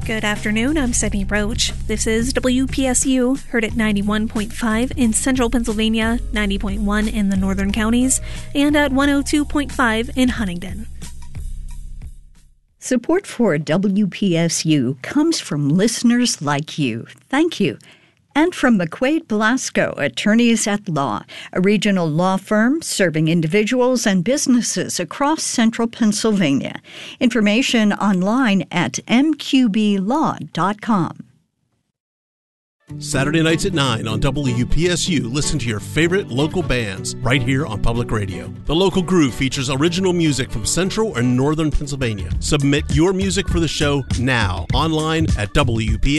Good afternoon, I'm Sydney Roach. This is WPSU, heard at 91.5 in central Pennsylvania, 90.1 in the northern counties, and at 102.5 in Huntingdon. Support for WPSU comes from listeners like you. Thank you. And from McQuaid Blasco, Attorneys at Law, a regional law firm serving individuals and businesses across central Pennsylvania. Information online at mqblaw.com. Saturday nights at 9 on WPSU, listen to your favorite local bands right here on Public Radio. The Local Groove features original music from central and northern Pennsylvania. Submit your music for the show now online at WPSU.